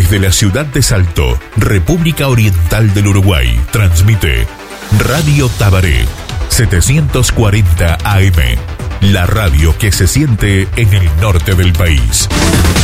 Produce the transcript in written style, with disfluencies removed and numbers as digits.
Desde la ciudad de Salto, República Oriental del Uruguay, transmite Radio Tabaré, 740 AM. La radio que se siente en el norte del país.